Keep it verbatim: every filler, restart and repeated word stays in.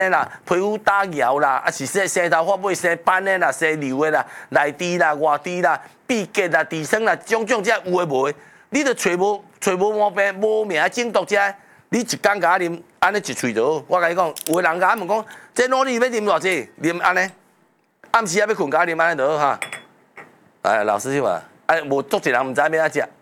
啦，皮肤打摇啦，啊是生生头发尾生斑的啦，生瘤的啦，内痔啦、外痔啦、闭结啦、痔疮啦，种种这有诶无诶，你都找无找无毛病，无名中毒者，你一工甲我啉，安尼一喙就好。我甲你讲，有诶人甲我问讲，这努力要啉偌济？啉安尼，暗时啊要困，甲我啉安尼就好哈。哎，老师傅啊，哎，无足一人毋知要安怎食。